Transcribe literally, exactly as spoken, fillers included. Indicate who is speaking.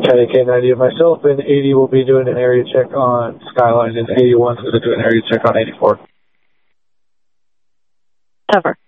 Speaker 1: County K ninety. Myself and eighty will be doing an area check on Skyline, and eighty-one is going to do an area check on eighty-four.
Speaker 2: Over.